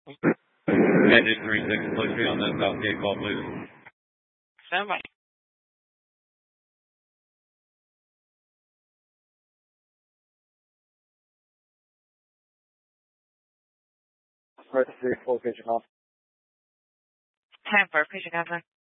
Engine 36, please be on the southgate call, please. Stand by. Press 3, full pitch off. Time for patient contact.